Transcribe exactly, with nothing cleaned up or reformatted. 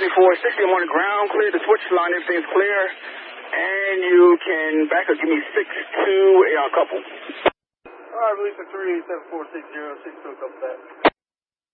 seventy-four sixty, I'm on the ground, clear the switch line, everything's clear. And you can back up, give me six two, a couple. All right, release for three seven four six zero, six two, couple back.